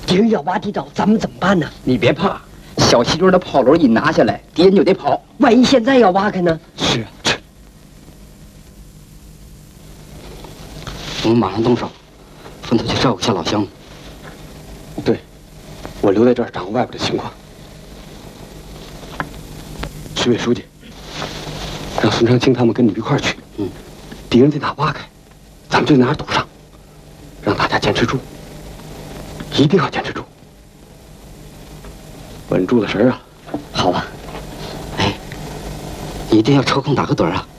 敌人要挖地道，咱们怎么办呢？ 你别怕，小西墩的炮楼一拿下来，敌人就得跑。 万一现在要挖开呢？ 是啊，我们马上动手，分头去照顾下老乡。 对，我留在这儿掌握外边的情况。徐委书记，让孙长青他们跟你们一块儿去。敌人在哪挖开，咱们就在哪儿堵上，让大家坚持住，一定要坚持住，稳住了神啊！ 好啊。哎，你一定要抽空打个盹啊。